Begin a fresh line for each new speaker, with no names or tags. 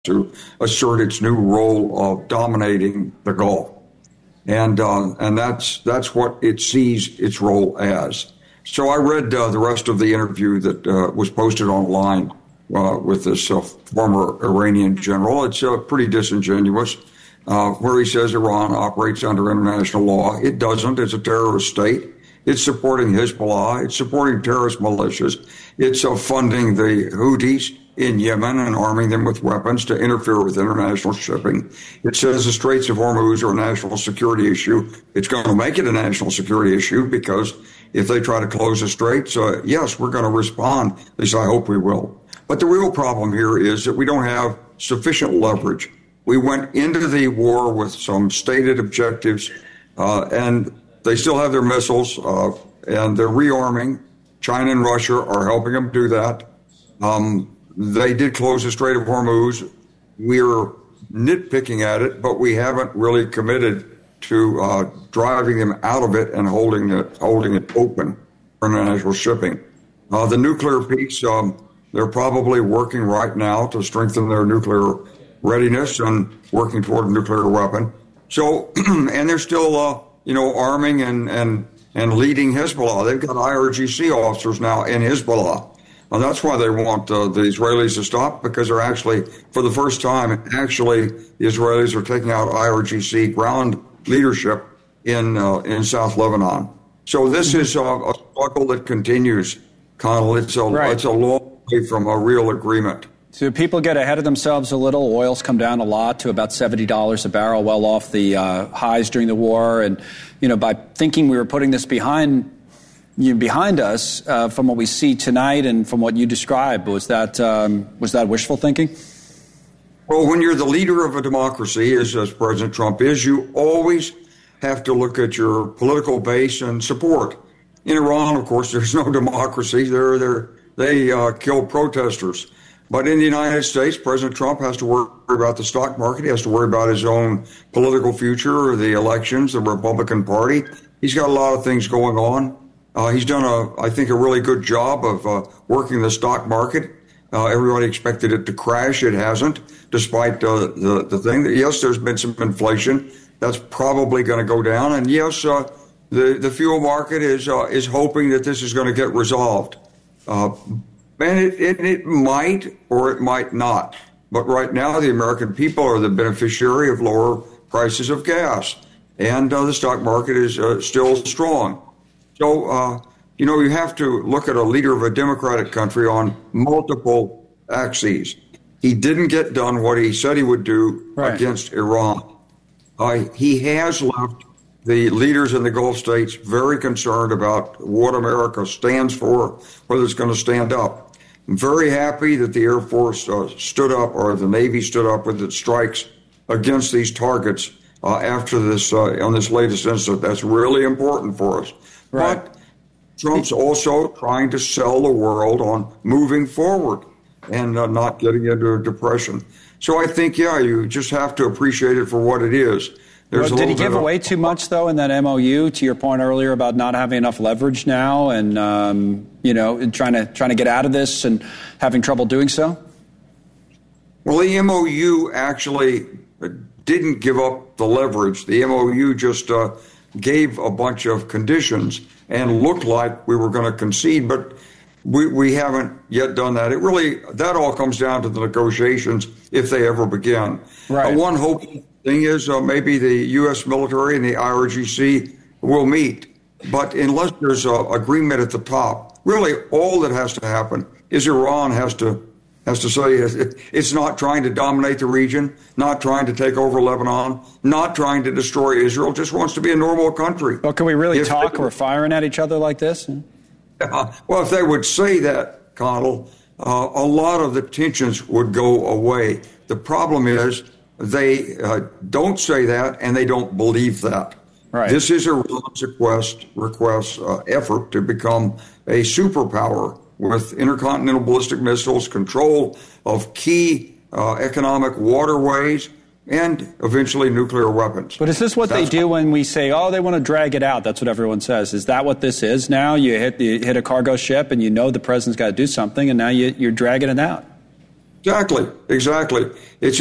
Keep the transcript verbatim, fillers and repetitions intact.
to assert its new role of dominating the Gulf. And uh, and that's that's what it sees its role as. So I read uh, the rest of the interview that uh, was posted online uh, with this uh, former Iranian general. It's uh, pretty disingenuous, uh, where he says Iran operates under international law. It doesn't. It's a terrorist state. It's supporting Hezbollah. It's supporting terrorist militias. It's uh, funding the Houthis in Yemen and arming them with weapons to interfere with international shipping. It says the Straits of Hormuz are a national security issue. It's going to make it a national security issue because if they try to close the straits, uh, yes, we're going to respond. At least I hope we will. But the real problem here is that we don't have sufficient leverage. We went into the war with some stated objectives, uh, and they still have their missiles, uh, and they're rearming. China and Russia are helping them do that. Um, They did close the Strait of Hormuz. We're nitpicking at it, but we haven't really committed to uh, driving them out of it and holding it holding it open for international shipping. Uh, the nuclear piece, um, they're probably working right now to strengthen their nuclear readiness and working toward a nuclear weapon. So, and they're still, uh, you know, arming and, and, and leading Hezbollah. They've got I R G C officers now in Hezbollah. And that's why they want uh, the Israelis to stop, because they're actually, for the first time, actually, the Israelis are taking out I R G C ground leadership in uh, in South Lebanon. So this is uh, a struggle that continues, Connell. It's a, right. it's a long way from a real agreement.
So people get ahead of themselves a little. Oil's come down a lot to about seventy dollars a barrel, well off the uh, highs during the war. And, you know, by thinking we were putting this behind You behind us, uh, from what we see tonight and from what you described, was that um, was that wishful thinking?
Well, when you're the leader of a democracy, as, as President Trump is, you always have to look at your political base and support. In Iran, of course, there's no democracy. They're, they're, they uh, kill protesters. But in the United States, President Trump has to worry about the stock market. He has to worry about his own political future, the elections, the Republican Party. He's got a lot of things going on. Uh, he's done, a, I think, a really good job of uh, working the stock market. Uh, everybody expected it to crash. It hasn't, despite uh, the, the thing that, yes, there's been some inflation. That's probably going to go down. And, yes, uh, the, the fuel market is uh, is hoping that this is going to get resolved. Uh, and it, it, it might or it might not. But right now, the American people are the beneficiary of lower prices of gas. And uh, the stock market is uh, still strong. So, uh, you know, you have to look at a leader of a democratic country on multiple axes. He didn't get done what he said he would do right. against Iran. Uh, he has left the leaders in the Gulf states very concerned about what America stands for, whether it's going to stand up. I'm very happy that the Air Force uh, stood up, or the Navy stood up with its strikes against these targets uh, after this, uh, on this latest incident. That's really important for us. Right. But Trump's also trying to sell the world on moving forward and uh, not getting into a depression. So I think, yeah, you just have to appreciate it for what it is.
There's well, did he give away too much, though, in that M O U, to your point earlier about not having enough leverage now and, um, you know, trying to trying to get out of this and having trouble doing so?
Well, the M O U actually didn't give up the leverage. The M O U just uh, gave a bunch of conditions and looked like we were going to concede, but we, we haven't yet done that. It really, that all comes down to the negotiations if they ever begin. Right. Uh, one hope thing is uh, maybe the U S military and the I R G C will meet, but unless there's an agreement at the top, really all that has to happen is Iran has to has to say it's not trying to dominate the region, not trying to take over Lebanon, not trying to destroy Israel, just wants to be a normal country.
Well, can we really if talk? They, We're firing at each other like this?
Uh, well, if they would say that, Connell, uh, a lot of the tensions would go away. The problem is they uh, don't say that and they don't believe that. Right. This is Iran's request, request uh, effort to become a superpower with intercontinental ballistic missiles, control of key uh, economic waterways, and eventually nuclear weapons.
But is this what That's they do when we say, oh, they want to drag it out? That's what everyone says. Is that what this is now? You hit, you hit a cargo ship and you know the president's got to do something, and now you, you're dragging it out.
Exactly, exactly. It's